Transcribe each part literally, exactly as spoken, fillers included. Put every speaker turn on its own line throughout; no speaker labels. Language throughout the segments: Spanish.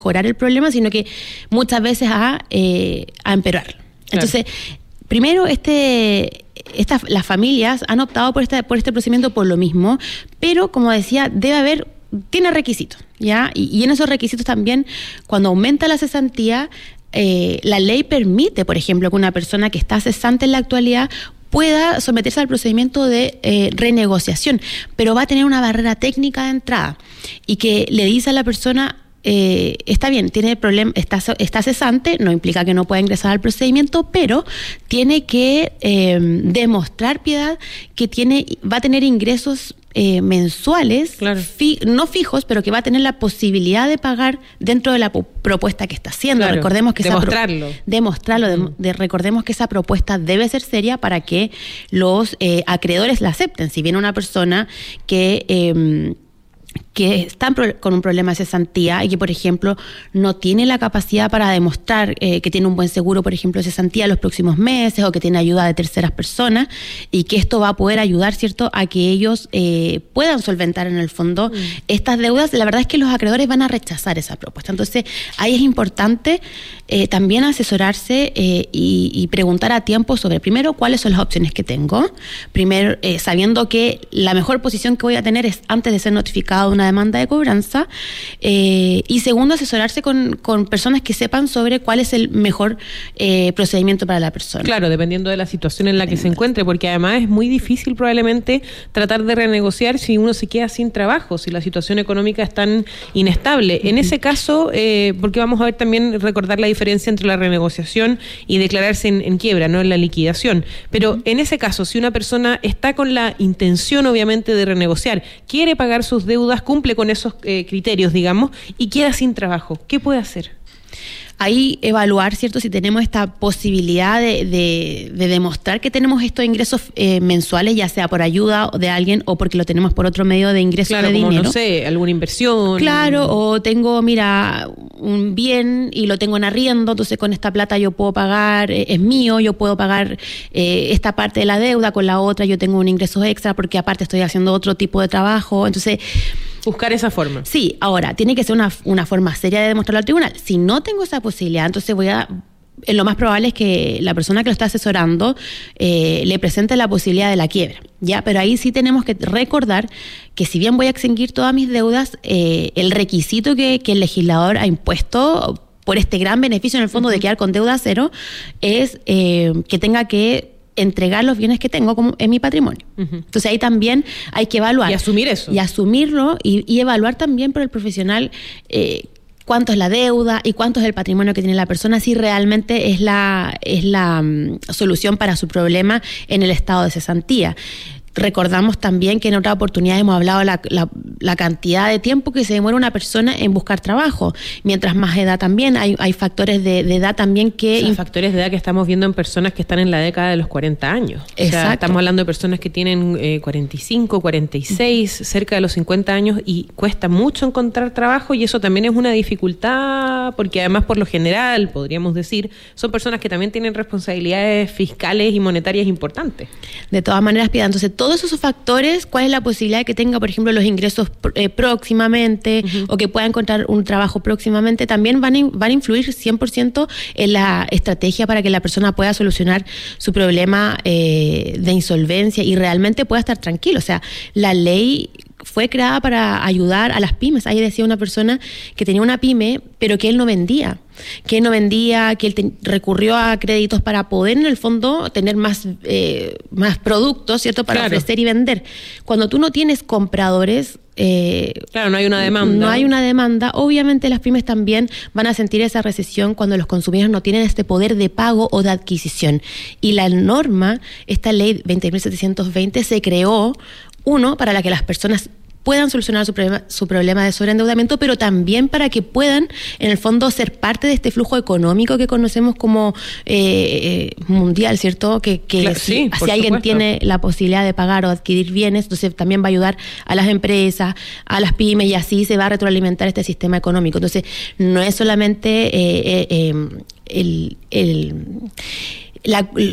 mejorar el problema, sino que muchas veces a, eh, a empeorarlo. Entonces, claro. primero, este, estas, las familias han optado por este, por este procedimiento por lo mismo, pero como decía, debe haber, tiene requisitos, ¿ya? Y, y en esos requisitos también, cuando aumenta la cesantía, eh, la ley permite, por ejemplo, que una persona que está cesante en la actualidad pueda someterse al procedimiento de eh, renegociación, pero va a tener una barrera técnica de entrada y que le dice a la persona: Eh, está bien, tiene problema, está, está cesante, no implica que no pueda ingresar al procedimiento, pero tiene que eh, demostrar, Piedad, que tiene, va a tener ingresos eh, mensuales, claro. fi, no fijos, pero que va a tener la posibilidad de pagar dentro de la po- propuesta que está haciendo. Claro, recordemos que
demostrarlo.
Esa pro- demostrarlo, mm. de, de, recordemos que esa propuesta debe ser seria para que los eh, acreedores la acepten. Si viene una persona que Eh, que están con un problema de cesantía y que, por ejemplo, no tiene la capacidad para demostrar eh, que tiene un buen seguro, por ejemplo, de cesantía los próximos meses, o que tiene ayuda de terceras personas, y que esto va a poder ayudar, ¿cierto?, a que ellos eh, puedan solventar en el fondo mm. estas deudas. La verdad es que los acreedores van a rechazar esa propuesta. Entonces, ahí es importante eh, también asesorarse eh, y, y preguntar a tiempo sobre, primero, cuáles son las opciones que tengo, primero, eh, sabiendo que la mejor posición que voy a tener es antes de ser notificado de una demanda de cobranza, eh, y segundo, asesorarse con, con personas que sepan sobre cuál es el mejor eh, procedimiento para la persona.
Claro, dependiendo de la situación en la que se encuentre, porque además es muy difícil probablemente tratar de renegociar si uno se queda sin trabajo, si la situación económica es tan inestable. Uh-huh. En ese caso, eh, porque vamos a ver también, recordar la diferencia entre la renegociación y declararse en, en quiebra, no en la liquidación. Pero uh-huh. en ese caso, si una persona está con la intención, obviamente, de renegociar, quiere pagar sus deudas, cumple con esos eh, criterios, digamos, y queda sin trabajo, ¿qué puede hacer?
Ahí evaluar, ¿cierto?, si tenemos esta posibilidad de, de, de demostrar que tenemos estos ingresos eh, mensuales, ya sea por ayuda de alguien o porque lo tenemos por otro medio de ingreso
claro,
de
como,
dinero.
No sé, alguna inversión.
Claro, o tengo, mira, un bien y lo tengo en arriendo, entonces con esta plata yo puedo pagar, eh, es mío, yo puedo pagar eh, esta parte de la deuda, con la otra yo tengo un ingreso extra porque aparte estoy haciendo otro tipo de trabajo. Entonces,
buscar esa forma.
Sí, ahora, tiene que ser una, una forma seria de demostrarlo al tribunal. Si no tengo esa posibilidad, entonces voy a... Lo más probable es que la persona que lo está asesorando eh, le presente la posibilidad de la quiebra, ¿ya? Pero ahí sí tenemos que recordar que si bien voy a extinguir todas mis deudas, eh, el requisito que, que el legislador ha impuesto por este gran beneficio en el fondo uh-huh. de quedar con deuda cero es eh, que tenga que entregar los bienes que tengo como en mi patrimonio. Uh-huh. Entonces ahí también hay que evaluar.
Y asumir eso.
Y asumirlo y, y evaluar también por el profesional eh, cuánto es la deuda y cuánto es el patrimonio que tiene la persona, si realmente es la, es la um, solución para su problema en el estado de cesantía. Recordamos también que en otra oportunidad hemos hablado de la, la, la cantidad de tiempo que se demora una persona en buscar trabajo. Mientras más edad también, hay, hay factores de, de edad también que...
O sea, factores de edad que estamos viendo en personas que están en la década de los cuarenta años. Exacto. O sea, estamos hablando de personas que tienen eh, cuarenta y cinco, cuarenta y seis, uh-huh. cerca de los cincuenta años, y cuesta mucho encontrar trabajo, y eso también es una dificultad, porque además, por lo general, podríamos decir, son personas que también tienen responsabilidades fiscales y monetarias importantes.
De todas maneras, Piedad, entonces todos esos factores, cuál es la posibilidad de que tenga, por ejemplo, los ingresos eh, próximamente uh-huh. o que pueda encontrar un trabajo próximamente, también van a, van a influir cien por ciento en la estrategia para que la persona pueda solucionar su problema eh, de insolvencia y realmente pueda estar tranquilo. O sea, la ley fue creada para ayudar a las pymes. Ahí decía una persona que tenía una pyme, pero que él no vendía. que él no vendía, que él te, recurrió a créditos para poder en el fondo tener más, eh, más productos, ¿cierto?, para claro. ofrecer y vender. Cuando tú no tienes compradores, eh,
claro, no hay una demanda.
No hay una demanda. Obviamente las pymes también van a sentir esa recesión cuando los consumidores no tienen este poder de pago o de adquisición. Y la norma, esta ley veinte mil setecientos veinte, se creó, uno, para la que las personas puedan solucionar su problema, su problema de sobreendeudamiento, pero también para que puedan, en el fondo, ser parte de este flujo económico que conocemos como eh, mundial, ¿cierto? Que, que
claro,
si,
sí,
si alguien
supuesto.
tiene la posibilidad de pagar o adquirir bienes, entonces también va a ayudar a las empresas, a las pymes, y así se va a retroalimentar este sistema económico. Entonces, no es solamente eh, eh, eh, el... el la,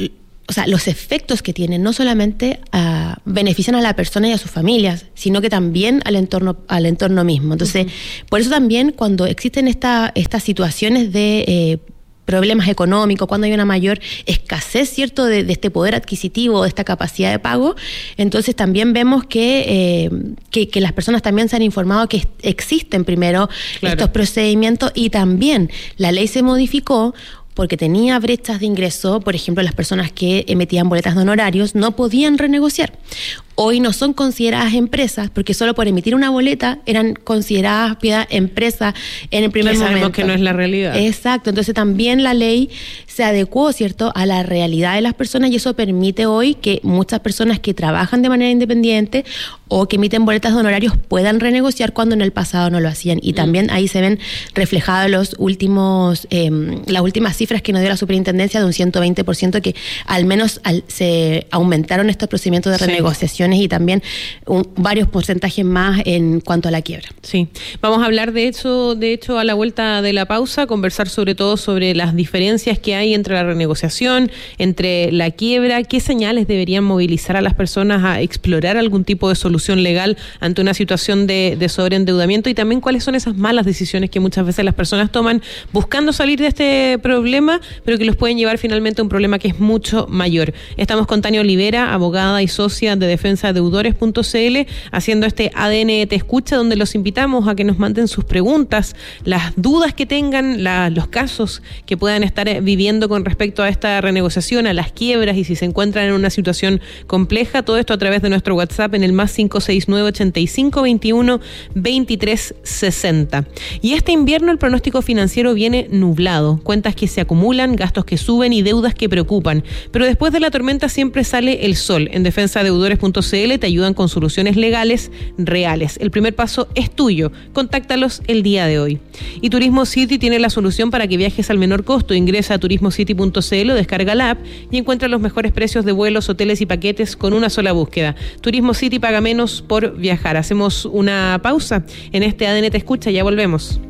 o sea, los efectos que tienen no solamente uh, benefician a la persona y a sus familias, sino que también al entorno, al entorno mismo. Entonces, uh-huh. por eso también cuando existen esta, estas situaciones de eh, problemas económicos, cuando hay una mayor escasez, ¿cierto?, de, de este poder adquisitivo, de esta capacidad de pago, entonces también vemos que, eh, que, que las personas también se han informado que existen primero claro. estos procedimientos, y también la ley se modificó porque tenía brechas de ingreso. Por ejemplo, las personas que emitían boletas de honorarios no podían renegociar. Hoy no son consideradas empresas, porque solo por emitir una boleta eran consideradas empresas en el primer
que
momento.
Sabemos que no es la realidad.
Exacto, entonces también la ley se adecuó, ¿cierto?, a la realidad de las personas, y eso permite hoy que muchas personas que trabajan de manera independiente o que emiten boletas de honorarios puedan renegociar cuando en el pasado no lo hacían. Y también ahí se ven reflejados los últimos, eh, las últimas cifras que nos dio la superintendencia de un ciento veinte por ciento, que al menos al, se aumentaron estos procedimientos de renegociación. Sí. Y también un, varios porcentajes más en cuanto a la quiebra.
Sí, vamos a hablar de hecho, de hecho a la vuelta de la pausa, conversar sobre todo sobre las diferencias que hay entre la renegociación, entre la quiebra, qué señales deberían movilizar a las personas a explorar algún tipo de solución legal ante una situación de, de sobreendeudamiento, y también cuáles son esas malas decisiones que muchas veces las personas toman buscando salir de este problema, pero que los pueden llevar finalmente a un problema que es mucho mayor. Estamos con Tania Olivera, abogada y socia de Defensa Deudores punto c l, haciendo este A D N Te Escucha, donde los invitamos a que nos manden sus preguntas, las dudas que tengan, la, los casos que puedan estar viviendo con respecto a esta renegociación, a las quiebras, y si se encuentran en una situación compleja. Todo esto a través de nuestro WhatsApp en el más cinco seis nueve, ochenta y cinco, veintiuno, veintitrés, sesenta. Y este invierno el pronóstico financiero viene nublado, cuentas que se acumulan, gastos que suben y deudas que preocupan, pero después de la tormenta siempre sale el sol. En Defensa Deudores punto c l te ayudan con soluciones legales reales. El primer paso es tuyo. Contáctalos el día de hoy. Y Turismo City tiene la solución para que viajes al menor costo. Ingresa a turismo city punto c l o descarga la app y encuentra los mejores precios de vuelos, hoteles y paquetes con una sola búsqueda. Turismo City, paga menos por viajar. Hacemos una pausa en este A D N Te Escucha, ya volvemos.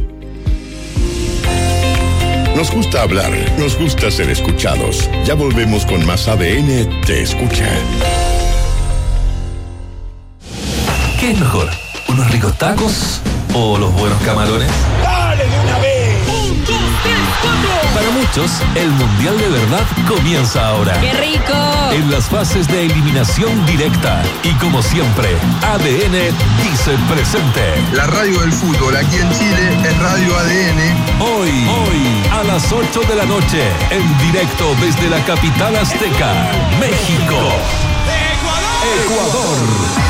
Nos gusta hablar, nos gusta ser escuchados. Ya volvemos con más A D N Te Escucha.
¿Qué es mejor? ¿Unos ricos tacos o los buenos camarones?
¡Dale de una vez! ¡Un, dos, tres, cuatro!
Para muchos, el Mundial de verdad comienza ahora.
¡Qué rico!
En las fases de eliminación directa. Y como siempre, A D N dice presente.
La radio del fútbol aquí en Chile es Radio A D N.
Hoy, hoy, a las ocho de la noche, en directo desde la capital azteca, México. Ecuador. Ecuador.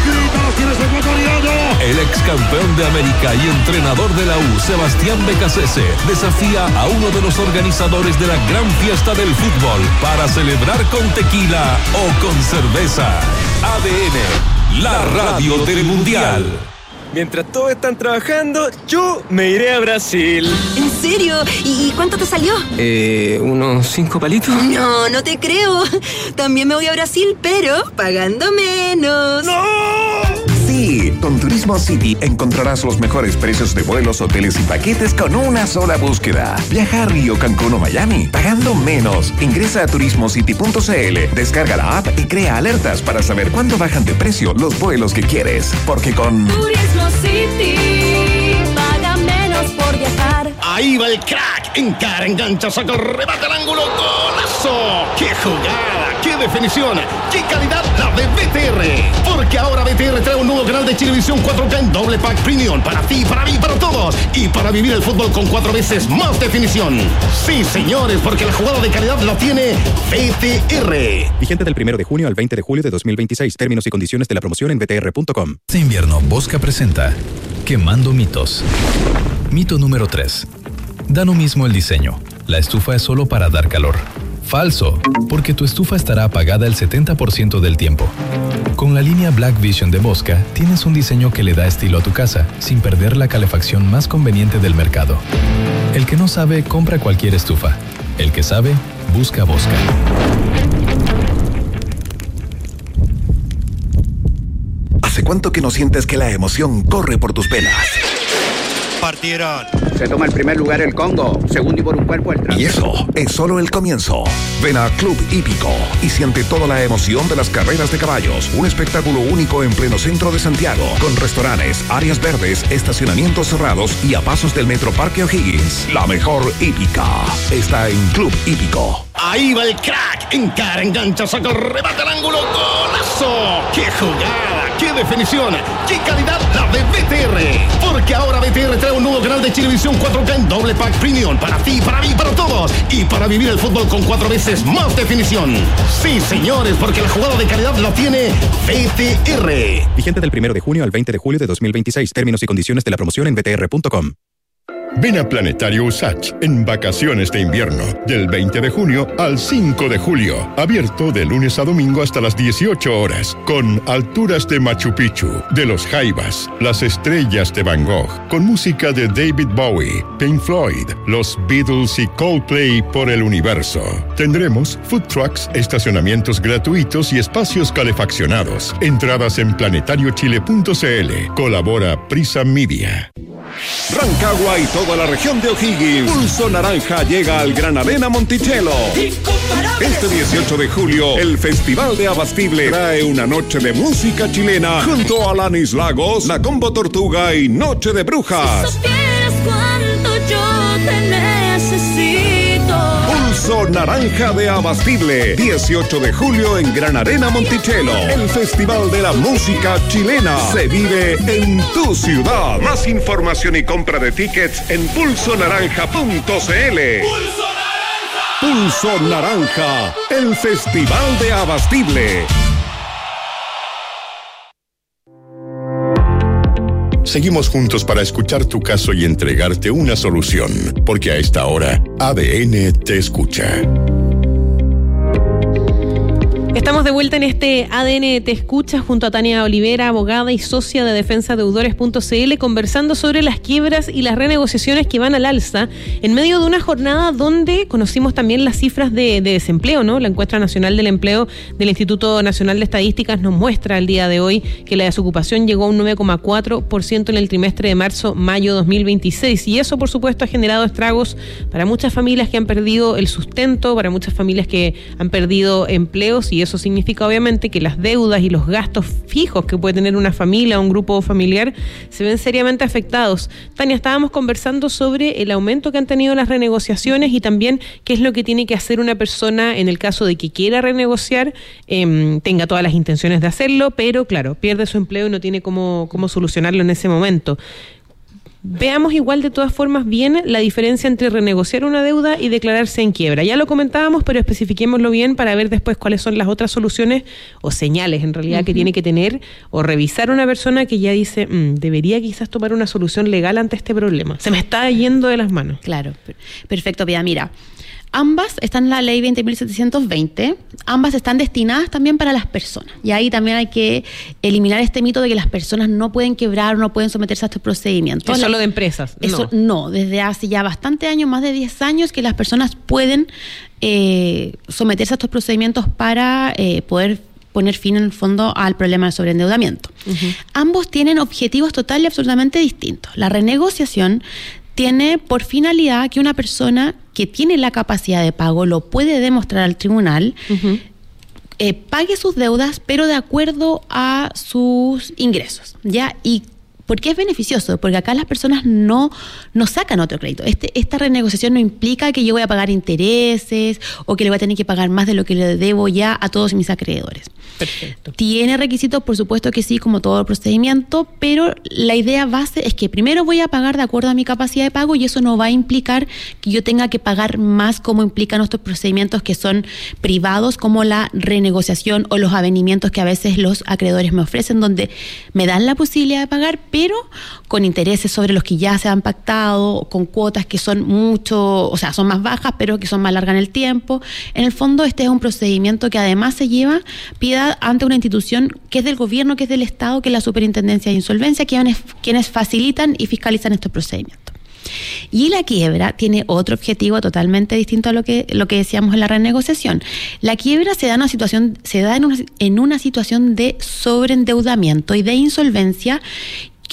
El ex campeón de América y entrenador de la U, Sebastián Becasese, desafía a uno de los organizadores de la gran fiesta del fútbol para celebrar con tequila o con cerveza. A D N, la radio del Mundial.
Mientras todos están trabajando, yo me iré a Brasil.
¿En serio? ¿Y cuánto te salió?
Eh, unos cinco palitos.
No, no te creo. También me voy a Brasil, pero pagando menos.
¡No!
Sí, con Turismo City encontrarás los mejores precios de vuelos, hoteles y paquetes con una sola búsqueda. Viaja a Río, Cancún o Miami, pagando menos. Ingresa a turismo city punto c l, descarga la app y crea alertas para saber cuándo bajan de precio los vuelos que quieres. Porque con
Turismo City, paga menos por viajar.
Ahí va el crack. Encara, engancha, saca el remate al ángulo. ¡Golazo! ¡Qué jugada! ¡Qué definición! ¡Qué calidad la de B T R! Porque ahora B T R trae un nuevo canal de Chilevisión cuatro K en doble pack premium. Para ti, para mí, para todos. Y para vivir el fútbol con cuatro veces más definición. Sí, señores, porque la jugada de calidad la tiene B T R.
Vigente del primero de junio al veinte de julio de dos mil veintiséis. Términos y condiciones de la promoción en b t r punto com.
Este invierno, Bosca presenta Quemando mitos. Mito número tres. Da lo mismo el diseño. La estufa es solo para dar calor. Falso, porque tu estufa estará apagada el setenta por ciento del tiempo. Con la línea Black Vision de Bosca, tienes un diseño que le da estilo a tu casa, sin perder la calefacción más conveniente del mercado. El que no sabe, compra cualquier estufa. El que sabe, busca Bosca.
¿Hace cuánto que no sientes que la emoción corre por tus venas?
Partieron.
Se toma el primer lugar el Congo, segundo y por un cuerpo el Trans.
Y eso es solo el comienzo. Ven a Club Hípico y siente toda la emoción de las carreras de caballos. Un espectáculo único en pleno centro de Santiago, con restaurantes, áreas verdes, estacionamientos cerrados y a pasos del Metro Parque O'Higgins. La mejor hípica está en Club Hípico.
Ahí va el crack, encara, engancha, saca el remate al ángulo, golazo. ¡Qué jugada! ¡Qué definición! ¡Qué calidad la de B T R! Porque ahora B T R trae un nuevo canal de Chilevisión cuatro K en doble pack premium para ti, para mí, para todos y para vivir el fútbol con cuatro veces más definición. Sí, señores, porque la jugada de calidad la tiene B T R.
Vigente del primero de junio al veinte de julio de dos mil veintiséis. Términos y condiciones de la promoción en b t r punto com.
Ven a Planetario Usach en vacaciones de invierno, del veinte de junio al cinco de julio. Abierto de lunes a domingo hasta las dieciocho horas, con alturas de Machu Picchu, de los Jaivas, las estrellas de Van Gogh, con música de David Bowie, Pink Floyd, los Beatles y Coldplay por el universo. Tendremos food trucks, estacionamientos gratuitos y espacios calefaccionados. Entradas en planetario chile punto c l. Colabora Prisa Media.
Rancagua y toda la región de O'Higgins. Pulso Naranja llega al Gran Arena Monticello. Este dieciocho de julio, el Festival de Abastible trae una noche de música chilena junto a Alanis Lagos, La Combo Tortuga y Noche de Brujas.
Si supieras cuánto yo te necesito.
Pulso Naranja de Abastible, dieciocho de julio en Gran Arena Monticello. El Festival de la Música Chilena se vive en tu ciudad. Más información y compra de tickets en pulso naranja punto c l. ¡Pulso Naranja! Pulso Naranja, el Festival de Abastible.
Seguimos juntos para escuchar tu caso y entregarte una solución, porque a esta hora A D N te escucha.
Estamos de vuelta en este A D N Te Escucha junto a Tania Olivera, abogada y socia de defensa deudores punto c l, conversando sobre las quiebras y las renegociaciones que van al alza en medio de una jornada donde conocimos también las cifras de, de desempleo, ¿no? La encuesta nacional del empleo del Instituto Nacional de Estadísticas nos muestra el día de hoy que la desocupación llegó a un nueve coma cuatro por ciento en el trimestre de marzo-mayo dos mil veintiséis, y eso por supuesto ha generado estragos para muchas familias que han perdido el sustento, para muchas familias que han perdido empleos, y eso significa obviamente que las deudas y los gastos fijos que puede tener una familia o un grupo familiar se ven seriamente afectados. Tania, estábamos conversando sobre el aumento que han tenido las renegociaciones y también qué es lo que tiene que hacer una persona en el caso de que quiera renegociar, eh, tenga todas las intenciones de hacerlo, pero claro, pierde su empleo y no tiene cómo, cómo solucionarlo en ese momento. Veamos igual de todas formas bien la diferencia entre renegociar una deuda y declararse en quiebra. Ya lo comentábamos, pero especifiquémoslo bien para ver después cuáles son las otras soluciones o señales en realidad uh-huh. que tiene que tener o revisar una persona que ya dice, mmm, debería quizás tomar una solución legal ante este problema. Se me está yendo de las manos.
Claro, perfecto, Pia. Mira, ambas están en la ley veinte mil setecientos veinte, ambas están destinadas también para las personas. Y ahí también hay que eliminar este mito de que las personas no pueden quebrar o no pueden someterse a estos procedimientos.
¿Es solo de empresas?
Eso no. no, desde hace ya bastante años, más de diez años, que las personas pueden eh, someterse a estos procedimientos para eh, poder poner fin en el fondo al problema del sobreendeudamiento. Uh-huh. Ambos tienen objetivos total y absolutamente distintos. La renegociación tiene por finalidad que una persona que tiene la capacidad de pago, lo puede demostrar al tribunal, uh-huh. eh, pague sus deudas, pero de acuerdo a sus ingresos, ¿ya? Y ¿por qué es beneficioso? Porque acá las personas no, no sacan otro crédito. Este, esta renegociación no implica que yo voy a pagar intereses o que le voy a tener que pagar más de lo que le debo ya a todos mis acreedores.
Perfecto.
Tiene requisitos, por supuesto que sí, como todo el procedimiento, pero la idea base es que primero voy a pagar de acuerdo a mi capacidad de pago, y eso no va a implicar que yo tenga que pagar más, como implican nuestros procedimientos que son privados, como la renegociación o los avenimientos que a veces los acreedores me ofrecen, donde me dan la posibilidad de pagar, pero con intereses sobre los que ya se han pactado, con cuotas que son mucho, o sea, son más bajas, pero que son más largas en el tiempo. En el fondo, este es un procedimiento que además se lleva piedad ante una institución que es del gobierno, que es del Estado, que es la Superintendencia de Insolvencia, quienes, quienes facilitan y fiscalizan estos procedimientos. Y la quiebra tiene otro objetivo totalmente distinto a lo que, lo que decíamos en la renegociación. La quiebra se da, en una situación, se da en, una, en una situación de sobreendeudamiento y de insolvencia que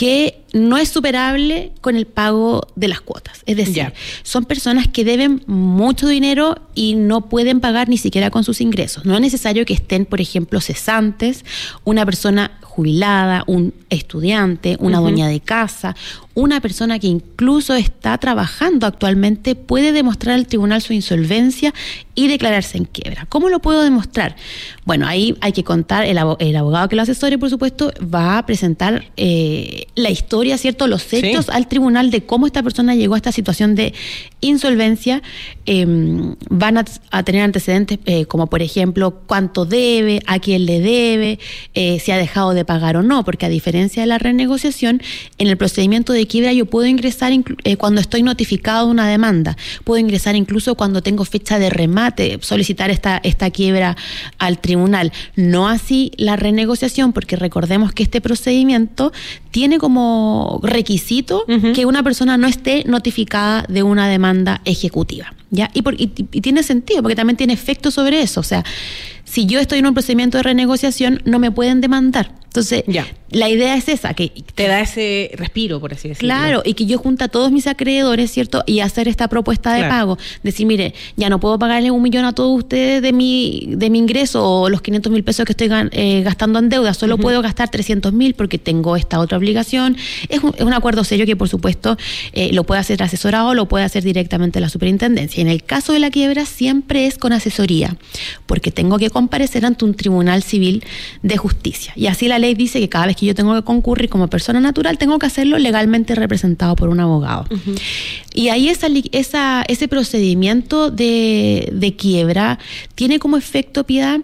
no es superable con el pago de las cuotas. Es decir, yeah. son personas que deben mucho dinero y no pueden pagar ni siquiera con sus ingresos. No es necesario que estén, por ejemplo, cesantes, una persona jubilada, un estudiante, una uh-huh. dueña de casa, una persona que incluso está trabajando actualmente puede demostrar al tribunal su insolvencia y declararse en quiebra. ¿Cómo lo puedo demostrar? Bueno, ahí hay que contar, el, abo- el abogado que lo asesore, por supuesto, va a presentar eh, la historia, ¿cierto? Los hechos sí. al tribunal de cómo esta persona llegó a esta situación de insolvencia. Eh, van a, a tener antecedentes eh, como, por ejemplo, cuánto debe, a quién le debe, eh, si ha dejado de pagar o no, porque a diferencia de la renegociación, en el procedimiento de quiebra yo puedo ingresar inclu- eh, cuando estoy notificado de una demanda, puedo ingresar incluso cuando tengo fecha de remate, solicitar esta, esta quiebra al tribunal. No así la renegociación, porque recordemos que este procedimiento tiene como requisito uh-huh. que una persona no esté notificada de una demanda ejecutiva, ¿ya? Y, por, y, y tiene sentido, porque también tiene efecto sobre eso. O sea, si yo estoy en un procedimiento de renegociación, no me pueden demandar. Entonces, ya. la idea es esa, que
te da ese respiro, por así decirlo.
Claro, y que yo junte a todos mis acreedores, ¿cierto? Y hacer esta propuesta de claro. pago. Decir, mire, ya no puedo pagarle un millón a todos ustedes de mi de mi ingreso o los quinientos mil pesos que estoy eh, gastando en deuda. Solo uh-huh. puedo gastar trescientos mil porque tengo esta otra obligación. Es un, es un acuerdo serio que, por supuesto, eh, lo puede hacer asesorado o lo puede hacer directamente la superintendencia. En el caso de la quiebra, siempre es con asesoría, porque tengo que comparecer ante un tribunal civil de justicia. Y así la ley dice que cada vez que yo tengo que concurrir como persona natural, tengo que hacerlo legalmente representado por un abogado. Uh-huh. Y ahí esa, esa, ese procedimiento de, de quiebra tiene como efecto, Piedad,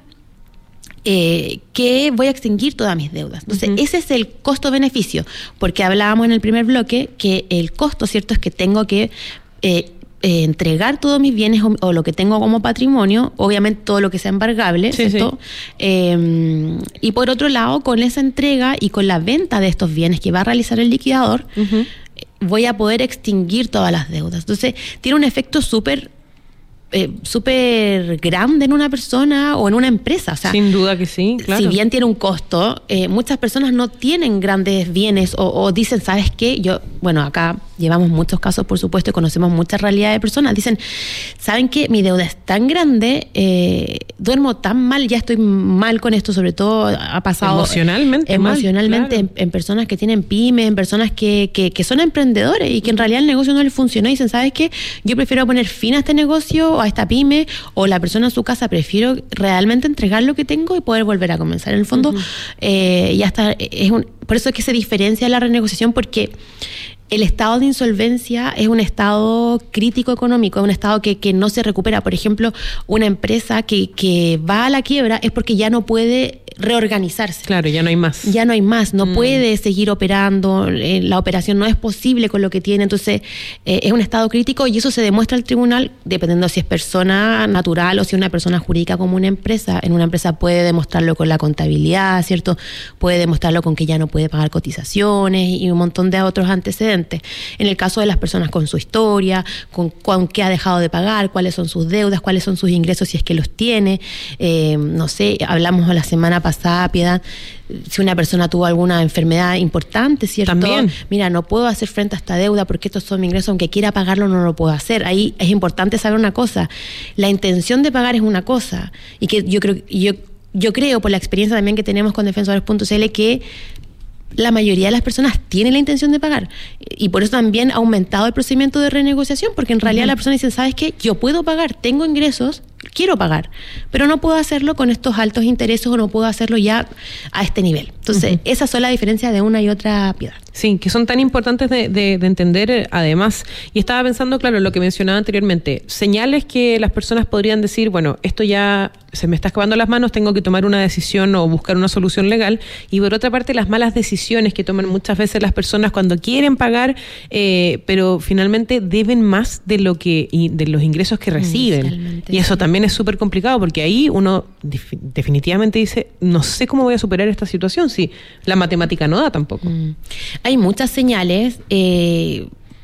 eh, que voy a extinguir todas mis deudas. Entonces, uh-huh. ese es el costo-beneficio, porque hablábamos en el primer bloque que el costo, ¿cierto?, es que tengo que... Eh, Eh, entregar todos mis bienes o, o lo que tengo como patrimonio, obviamente todo lo que sea embargable, sí, ¿cierto? Sí. Eh, y por otro lado, con esa entrega y con la venta de estos bienes que va a realizar el liquidador, uh-huh. voy a poder extinguir todas las deudas. Entonces, tiene un efecto súper Eh, súper grande en una persona o en una empresa. O sea,
sin duda que sí, claro.
Si bien tiene un costo, eh, muchas personas no tienen grandes bienes o, o dicen, ¿sabes qué? Yo, bueno, acá llevamos muchos casos, por supuesto, y conocemos muchas realidades de personas. Dicen, ¿saben qué? Mi deuda es tan grande, eh, duermo tan mal, ya estoy mal con esto, sobre todo ha pasado...
Emocionalmente
Emocionalmente,
mal, claro.
en, en personas que tienen pymes, en personas que, que, que son emprendedores y que en realidad el negocio no les funcionó y dicen, ¿sabes qué? Yo prefiero poner fin a este negocio o a esta pyme, o la persona en su casa, prefiero realmente entregar lo que tengo y poder volver a comenzar. En el fondo, uh-huh. eh, ya está, es un, por eso es que se diferencia la renegociación, porque el estado de insolvencia es un estado crítico económico, es un estado que, que no se recupera. Por ejemplo, una empresa que, que va a la quiebra es porque ya no puede reorganizarse.
Claro, ya no hay más.
Ya no hay más, no mm. puede seguir operando, eh, la operación no es posible con lo que tiene, entonces eh, es un estado crítico y eso se demuestra al tribunal, dependiendo si es persona natural o si es una persona jurídica como una empresa. En una empresa puede demostrarlo con la contabilidad, ¿cierto? Puede demostrarlo con que ya no puede pagar cotizaciones y un montón de otros antecedentes. En el caso de las personas con su historia, con, con qué ha dejado de pagar, cuáles son sus deudas, cuáles son sus ingresos si es que los tiene, eh, no sé, hablamos la semana pasada, Piedad, si una persona tuvo alguna enfermedad importante, ¿cierto?
También.
Mira, no puedo hacer frente a esta deuda porque estos son mis ingresos, aunque quiera pagarlo no lo puedo hacer. Ahí es importante saber una cosa, la intención de pagar es una cosa, y que yo creo, yo, yo creo por la experiencia también que tenemos con defensores punto c l que la mayoría de las personas tienen la intención de pagar y por eso también ha aumentado el procedimiento de renegociación, porque en realidad uh-huh. la persona dice, ¿sabes qué? Yo puedo pagar, tengo ingresos, quiero pagar, pero no puedo hacerlo con estos altos intereses o no puedo hacerlo ya a este nivel. Entonces, uh-huh. esas son las diferencias de una y otra Piedad.
Sí, que son tan importantes de, de, de entender además. Y estaba pensando, claro, lo que mencionaba anteriormente, señales que las personas podrían decir, bueno, esto ya se me está escapando las manos, tengo que tomar una decisión o buscar una solución legal. Y por otra parte, las malas decisiones que toman muchas veces las personas cuando quieren pagar, eh, pero finalmente deben más de lo que y de los ingresos que reciben. Y eso también es súper complicado, porque ahí uno def- definitivamente dice, no sé cómo voy a superar esta situación si la matemática no da tampoco.
Mm. Hay muchas señales, eh,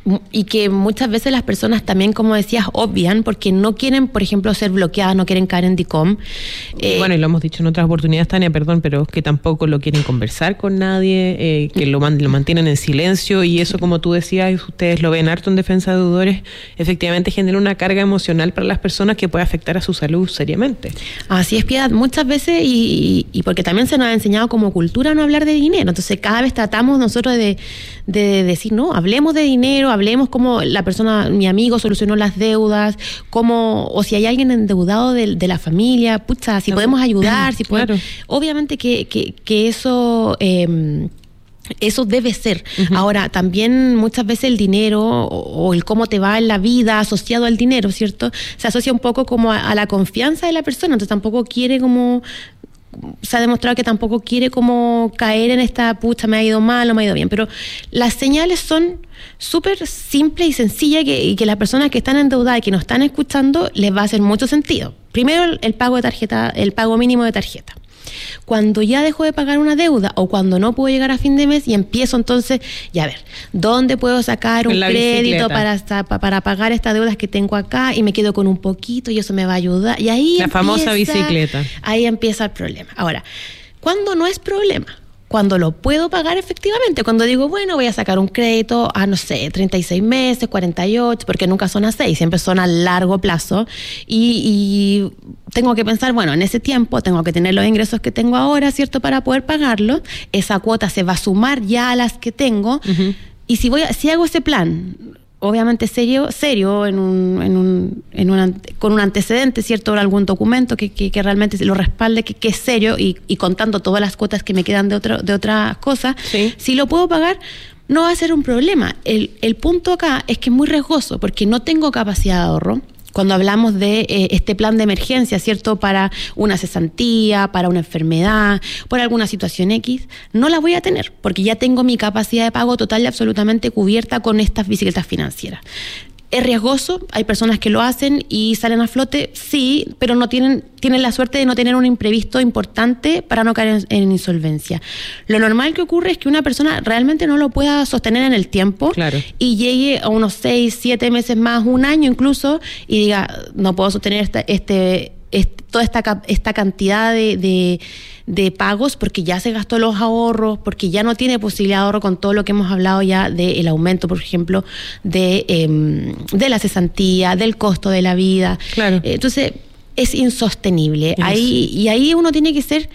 y que muchas veces las personas también, como decías, obvian porque no quieren, por ejemplo, ser bloqueadas, no quieren caer en DICOM.
Eh, bueno, y lo hemos dicho en otras oportunidades, Tania, perdón, pero que tampoco lo quieren conversar con nadie, eh, que lo, man, lo mantienen en silencio, y eso, como tú decías, ustedes lo ven harto en defensa de deudores, efectivamente genera una carga emocional para las personas que puede afectar a su salud seriamente.
Así es, Piedad, muchas veces, y, y porque también se nos ha enseñado como cultura no hablar de dinero, entonces cada vez tratamos nosotros de, de decir, no, hablemos de dinero, hablemos cómo la persona, mi amigo, solucionó las deudas, cómo, o si hay alguien endeudado de, de la familia, pucha, si podemos ayudar, si podemos. Claro. Obviamente que, que, que eso eh, eso debe ser. Uh-huh. Ahora, también muchas veces el dinero o, o el cómo te va en la vida asociado al dinero, ¿cierto? Se asocia un poco como a, a la confianza de la persona, entonces tampoco quiere como... se ha demostrado que tampoco quiere como caer en esta, pucha, me ha ido mal o me ha ido bien, pero las señales son súper simples y sencillas que, y que las personas que están endeudadas y que nos están escuchando les va a hacer mucho sentido. Primero, el, el pago de tarjeta, el pago mínimo de tarjeta. Cuando ya dejo de pagar una deuda o cuando no puedo llegar a fin de mes y empiezo entonces, ya a ver, ¿dónde puedo sacar un crédito para, para pagar estas deudas que tengo acá? Y me quedo con un poquito y eso me va a ayudar. Y ahí
La
empieza,
famosa bicicleta.
Ahí empieza el problema. Ahora, ¿cuándo no es problema? Cuando lo puedo pagar efectivamente, cuando digo, bueno, voy a sacar un crédito a, no sé, treinta y seis meses, cuarenta y ocho, porque nunca son a seis, siempre son a largo plazo, y, y tengo que pensar, bueno, en ese tiempo tengo que tener los ingresos que tengo ahora, ¿cierto?, para poder pagarlo, esa cuota se va a sumar ya a las que tengo, uh-huh. y si voy a, si hago ese plan, obviamente serio, serio en un, en un, en un, con un antecedente, ¿cierto?, algún documento que, que, que realmente lo respalde, que, que es serio, y, y contando todas las cuotas que me quedan de otro, de otras cosas, sí. Si lo puedo pagar, no va a ser un problema. El, el punto acá es que es muy riesgoso, porque no tengo capacidad de ahorro. Cuando hablamos de eh, este plan de emergencia, ¿cierto?, para una cesantía, para una enfermedad, por alguna situación X, no la voy a tener, porque ya tengo mi capacidad de pago total y absolutamente cubierta con estas bicicletas financieras. ¿Es riesgoso? Hay personas que lo hacen y salen a flote, sí, pero no tienen, tienen la suerte de no tener un imprevisto importante para no caer en, en insolvencia. Lo normal que ocurre es que una persona realmente no lo pueda sostener en el tiempo, claro, y llegue a unos seis, siete meses más, un año incluso, y diga, no puedo sostener esta, este, este, toda esta, esta cantidad de... de de pagos porque ya se gastó los ahorros, porque ya no tiene posibilidad de ahorro con todo lo que hemos hablado ya del aumento, por ejemplo, de, eh, de la cesantía, del costo de la vida. Claro. Eh, entonces, es insostenible. Yes. Ahí, y ahí uno tiene que ser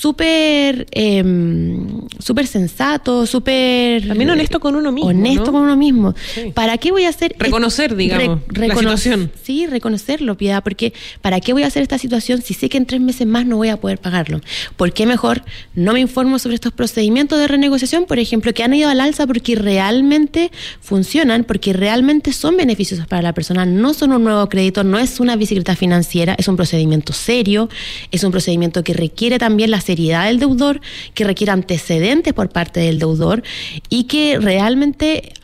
súper eh, súper sensato, súper...
También honesto con uno mismo,
Honesto
¿no?
con uno mismo.
Sí.
¿Para qué voy a hacer...
Reconocer, digamos,
re, recono-
la situación.
Sí, reconocerlo, Piedad, porque ¿para qué voy a hacer esta situación si sé que en tres meses más no voy a poder pagarlo? ¿Por qué mejor no me informo sobre estos procedimientos de renegociación, por ejemplo, que han ido al alza porque realmente funcionan, porque realmente son beneficiosos para la persona, no son un nuevo crédito, no es una bicicleta financiera, es un procedimiento serio, es un procedimiento que requiere también la seriedad del deudor, que requiere antecedentes por parte del deudor y que realmente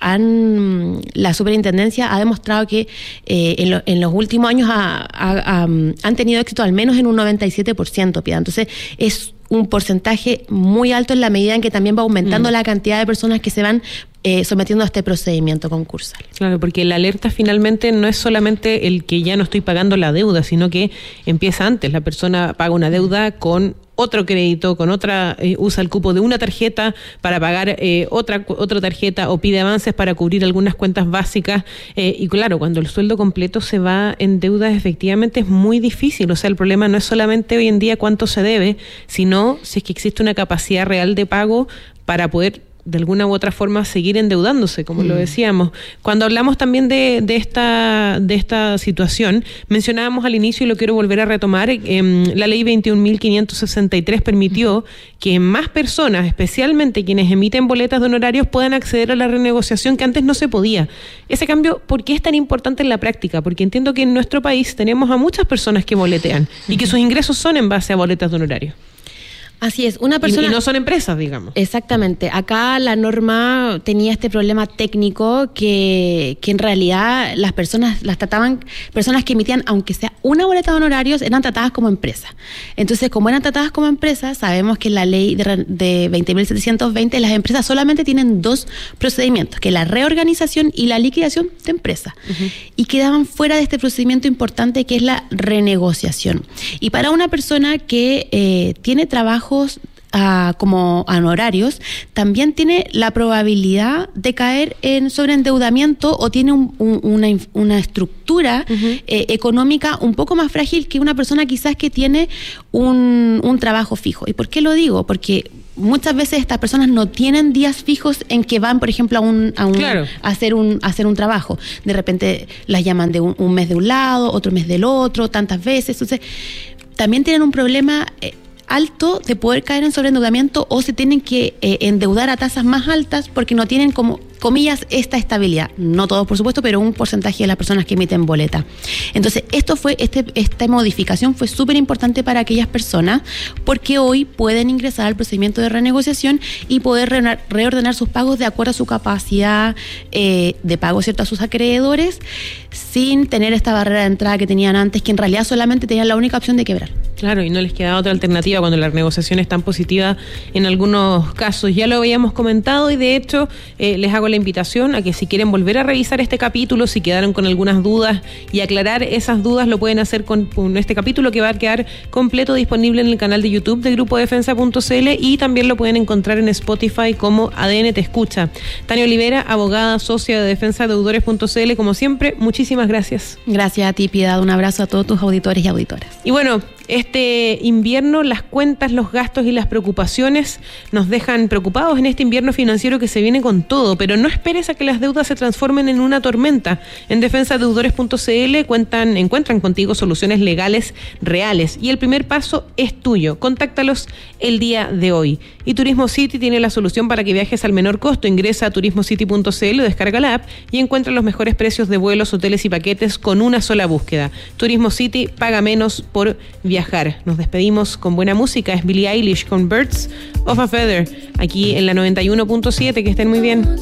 han la superintendencia ha demostrado que eh, en, lo, en los últimos años ha, ha, ha, han tenido éxito al menos en un noventa y siete por ciento, Piedad. Entonces es un porcentaje muy alto en la medida en que también va aumentando mm. la cantidad de personas que se van eh, sometiendo a este procedimiento concursal.
Claro, porque la alerta finalmente no es solamente el que ya no estoy pagando la deuda, sino que empieza antes. La persona paga una deuda con otro crédito, con otra, eh, usa el cupo de una tarjeta para pagar eh, otra otra tarjeta o pide avances para cubrir algunas cuentas básicas. Eh, y claro, cuando el sueldo completo se va en deudas, efectivamente es muy difícil. O sea, el problema no es solamente hoy en día cuánto se debe, sino si es que existe una capacidad real de pago para poder de alguna u otra forma seguir endeudándose, como mm. lo decíamos. Cuando hablamos también de, de esta de esta situación, mencionábamos al inicio, y lo quiero volver a retomar, eh, la ley veintiún mil quinientos sesenta y tres permitió que más personas, especialmente quienes emiten boletas de honorarios, puedan acceder a la renegociación que antes no se podía. Ese cambio, ¿por qué es tan importante en la práctica? Porque entiendo que en nuestro país tenemos a muchas personas que boletean y que sus ingresos son en base a boletas de honorarios.
Así es, una persona...
Y, y no son empresas, digamos.
Exactamente. Acá la norma tenía este problema técnico que, que en realidad las personas las trataban, personas que emitían, aunque sea una boleta de honorarios, eran tratadas como empresas. Entonces, como eran tratadas como empresas, sabemos que en la ley de, de veinte mil setecientos veinte las empresas solamente tienen dos procedimientos, que es la reorganización y la liquidación de empresas. Uh-huh. Y quedaban fuera de este procedimiento importante que es la renegociación. Y para una persona que eh, tiene trabajo Uh, como honorarios, también tiene la probabilidad de caer en sobreendeudamiento o tiene un, un, una, una estructura uh-huh. eh, económica un poco más frágil que una persona quizás que tiene un, un trabajo fijo. ¿Y por qué lo digo? Porque muchas veces estas personas no tienen días fijos en que van, por ejemplo, a un, a, un, claro. a hacer un a hacer un trabajo. De repente las llaman de un, un mes de un lado, otro mes del otro, tantas veces. Entonces, también tienen un problema eh, alto de poder caer en sobreendeudamiento o se tienen que eh, endeudar a tasas más altas porque no tienen, como comillas, esta estabilidad. No todos, por supuesto, pero un porcentaje de las personas que emiten boleta. Entonces, esto fue, este, esta modificación fue súper importante para aquellas personas porque hoy pueden ingresar al procedimiento de renegociación y poder re- reordenar sus pagos de acuerdo a su capacidad eh, de pago, ¿cierto?, a sus acreedores, sin tener esta barrera de entrada que tenían antes, que en realidad solamente tenían la única opción de quebrar.
Claro, y no les queda otra alternativa cuando la renegociación es tan positiva en algunos casos. Ya lo habíamos comentado y de hecho eh, les hago la invitación a que si quieren volver a revisar este capítulo, si quedaron con algunas dudas y aclarar esas dudas, lo pueden hacer con, con este capítulo que va a quedar completo disponible en el canal de YouTube de grupo defensa punto c l y también lo pueden encontrar en Spotify como A D N Te Escucha. Tania Olivera, abogada, socia de defensa deudores punto c l, como siempre, muchísimas gracias.
Gracias a ti, Piedad. Un abrazo a todos tus auditores y auditoras.
Y bueno, este invierno las cuentas, los gastos y las preocupaciones nos dejan preocupados en este invierno financiero que se viene con todo, pero no esperes a que las deudas se transformen en una tormenta. En defensa deudores punto c l cuentan, encuentran contigo soluciones legales reales y el primer paso es tuyo. Contáctalos el día de hoy. Y Turismo City tiene la solución para que viajes al menor costo. Ingresa a turismo city punto c l o descarga la app y encuentra los mejores precios de vuelos, hoteles y paquetes con una sola búsqueda. Turismo City, paga menos por viajar. Nos despedimos con buena música. Es Billie Eilish con Birds of a Feather aquí en la noventa y uno punto siete. Que estén muy bien.